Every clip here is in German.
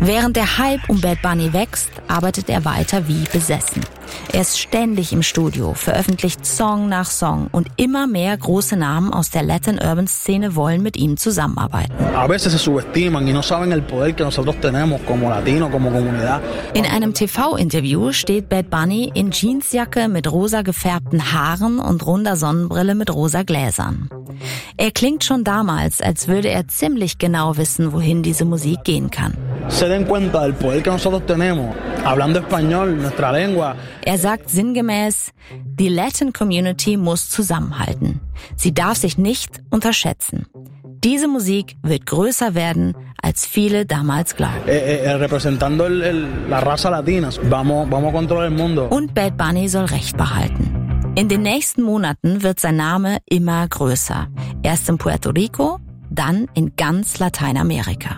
Während der Hype um Bad Bunny wächst, arbeitet er weiter wie besessen. Er ist ständig im Studio, veröffentlicht Song nach Song und immer mehr große Namen aus der Latin-Urban-Szene wollen mit ihm zusammenarbeiten. In einem TV-Interview steht Bad Bunny in Jeansjacke mit rosa gefärbten Haaren und runder Sonnenbrille mit rosa Gläsern. Er klingt schon damals, als würde er ziemlich genau wissen, wohin diese Musik gehen kann. Er sagt sinngemäß, die Latin Community muss zusammenhalten. Sie darf sich nicht unterschätzen. Diese Musik wird größer werden, als viele damals glaubten. Und Bad Bunny soll Recht behalten. In den nächsten Monaten wird sein Name immer größer. Erst in Puerto Rico, dann in ganz Lateinamerika.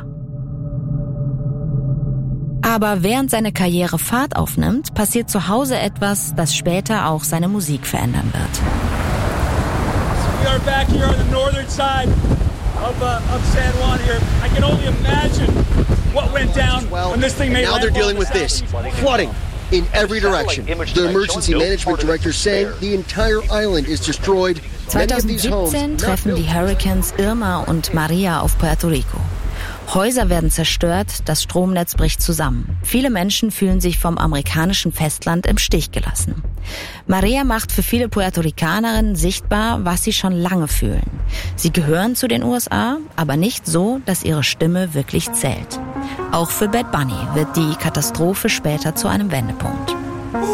Aber während seine Karriere Fahrt aufnimmt, passiert zu Hause etwas, das später auch seine Musik verändern wird. We are back here on the northern side of San Juan here. I can only imagine what went down when this thing made landfall. Now they're dealing with this flooding in every direction. The emergency management director saying the entire island is destroyed. 2017 treffen die Hurricanes Irma und Maria auf Puerto Rico. Häuser werden zerstört, das Stromnetz bricht zusammen. Viele Menschen fühlen sich vom amerikanischen Festland im Stich gelassen. Maria macht für viele Puerto Ricanerinnen sichtbar, was sie schon lange fühlen. Sie gehören zu den USA, aber nicht so, dass ihre Stimme wirklich zählt. Auch für Bad Bunny wird die Katastrophe später zu einem Wendepunkt.